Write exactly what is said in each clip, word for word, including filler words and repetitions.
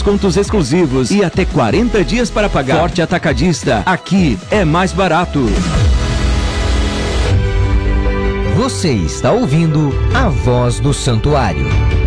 descontos exclusivos e até quarenta dias para pagar. Forte Atacadista, aqui é mais barato. Você está ouvindo a Voz do Santuário.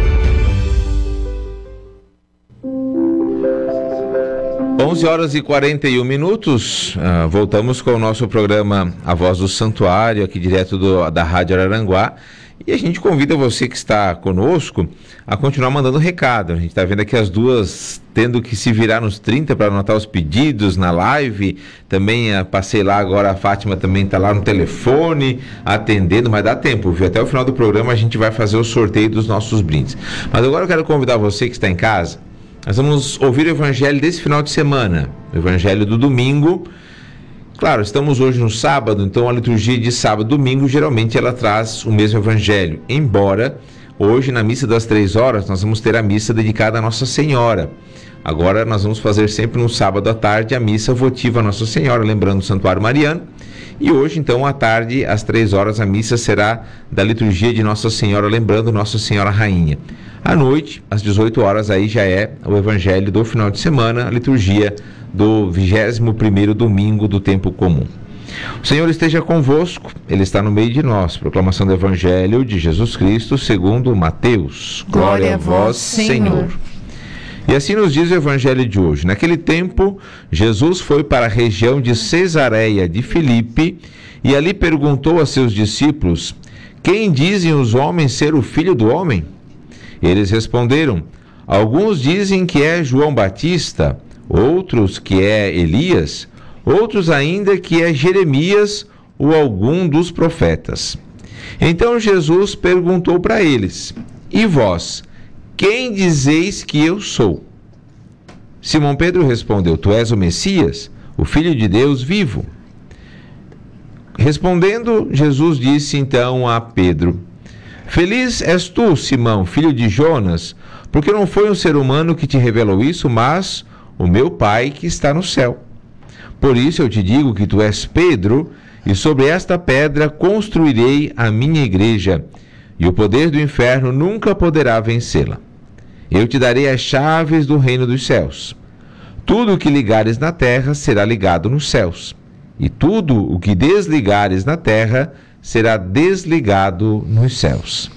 onze horas e quarenta e um minutos, uh, voltamos com o nosso programa A Voz do Santuário, aqui direto do, da Rádio Araranguá, e a gente convida você que está conosco a continuar mandando recado. A gente está vendo aqui as duas tendo que se virar nos trinta para anotar os pedidos na live, também uh, passei lá agora, a Fátima também está lá no telefone, atendendo, mas dá tempo, viu? Até o final do programa a gente vai fazer o sorteio dos nossos brindes. Mas agora eu quero convidar você que está em casa. Nós vamos ouvir o evangelho desse final de semana, o evangelho do domingo. Claro, estamos hoje no sábado, então a liturgia de sábado e domingo, geralmente ela traz o mesmo evangelho. Embora, hoje na missa das três horas, nós vamos ter a missa dedicada a Nossa Senhora. Agora nós vamos fazer sempre no sábado à tarde a missa votiva a Nossa Senhora, lembrando o Santuário Mariano. E hoje, então, à tarde, às três horas, a missa será da liturgia de Nossa Senhora, lembrando Nossa Senhora Rainha. À noite, às dezoito horas, aí já é o evangelho do final de semana, a liturgia do vigésimo primeiro domingo do tempo comum. O Senhor esteja convosco, Ele está no meio de nós. Proclamação do evangelho de Jesus Cristo segundo Mateus. Glória a vós, Senhor. E assim nos diz o evangelho de hoje. Naquele tempo, Jesus foi para a região de Cesareia de Filipe e ali perguntou a seus discípulos: quem dizem os homens ser o Filho do Homem? Eles responderam: alguns dizem que é João Batista, outros que é Elias, outros ainda que é Jeremias ou algum dos profetas. Então Jesus perguntou para eles: e vós, quem dizeis que eu sou? Simão Pedro respondeu: tu és o Messias, o Filho de Deus vivo. Respondendo, Jesus disse então a Pedro: feliz és tu, Simão, filho de Jonas, porque não foi um ser humano que te revelou isso, mas o meu Pai que está no céu. Por isso eu te digo que tu és Pedro, e sobre esta pedra construirei a minha igreja, e o poder do inferno nunca poderá vencê-la. Eu te darei as chaves do reino dos céus. Tudo o que ligares na terra será ligado nos céus, e tudo o que desligares na terra será desligado nos céus.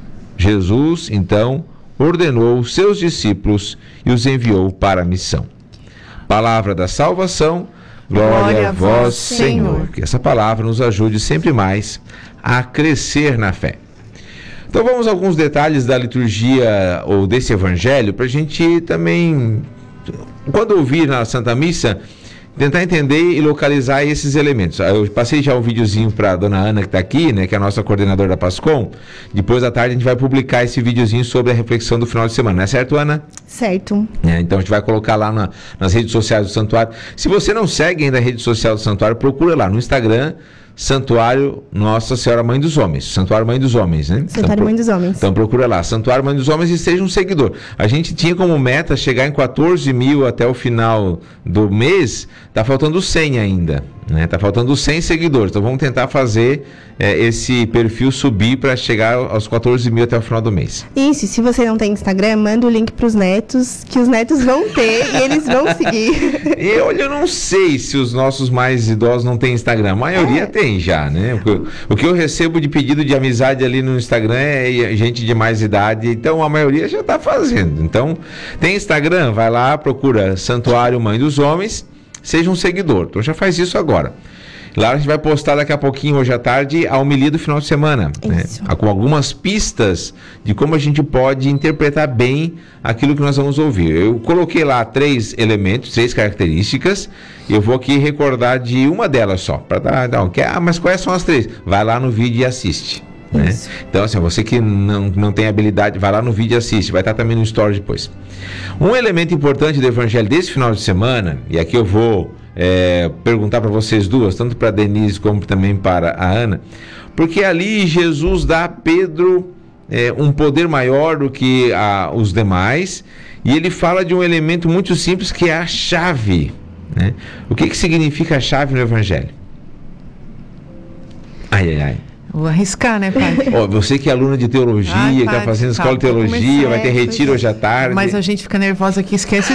Jesus, então, ordenou os seus discípulos e os enviou para a missão. Palavra da salvação, glória, glória a vós, Senhor. Senhor. Que essa palavra nos ajude sempre mais a crescer na fé. Então vamos a alguns detalhes da liturgia ou desse evangelho para a gente também, quando ouvir na Santa Missa, tentar entender e localizar esses elementos. Eu passei já um videozinho para a dona Ana que está aqui, né, que é a nossa coordenadora da Pascom. Depois da tarde a gente vai publicar esse videozinho sobre a reflexão do final de semana, não é certo, Ana? Certo. É, então a gente vai colocar lá na, nas redes sociais do Santuário. Se você não segue ainda a rede social do Santuário, procura lá no Instagram, Santuário Nossa Senhora Mãe dos Homens. Santuário Mãe dos Homens, né? Santuário então, Mãe dos Homens. Então procura lá, Santuário Mãe dos Homens, e seja um seguidor. A gente tinha como meta chegar em quatorze mil até o final do mês, tá faltando cem ainda, né? Tá faltando cem seguidores, então vamos tentar fazer é, esse perfil subir para chegar aos quatorze mil até o final do mês. Isso, se você não tem Instagram, manda o link para os netos, que os netos vão ter e eles vão seguir. Eu, eu não sei se os nossos mais idosos não têm Instagram, a maioria é. tem já, né? O que, o que eu recebo de pedido de amizade ali no Instagram é gente de mais idade, então a maioria já está fazendo. Então, tem Instagram? Vai lá, procura Santuário Mãe dos Homens, seja um seguidor. Então já faz isso agora. Lá a gente vai postar daqui a pouquinho, hoje à tarde, a homilia do final de semana, né? Com algumas pistas de como a gente pode interpretar bem aquilo que nós vamos ouvir. Eu coloquei lá três elementos, três características, e eu vou aqui recordar de uma delas só, para dar, dar um... Ah, mas quais são as três? Vai lá no vídeo e assiste. Né? Então, assim, você que não, não tem habilidade, vai lá no vídeo e assiste, vai estar também no story depois. Um elemento importante do evangelho desse final de semana, e aqui eu vou é, perguntar para vocês duas, tanto para a Denise como também para a Ana, porque ali Jesus dá a Pedro é, um poder maior do que a, os demais, e ele fala de um elemento muito simples que é a chave, né? O que, que significa a chave no evangelho? Ai, ai, ai. Vou arriscar, né, pai? Oh, você que é aluna de teologia, ah, que está fazendo escola de teologia, vai ter retiro hoje à tarde. Mas a gente fica nervosa aqui, esquece